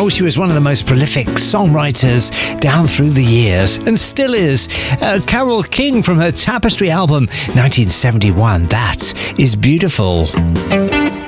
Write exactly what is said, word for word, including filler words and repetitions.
course, she was one of the most prolific songwriters down through the years, and still is. Uh, Carole King from her Tapestry album, nineteen seventy-one. That is beautiful.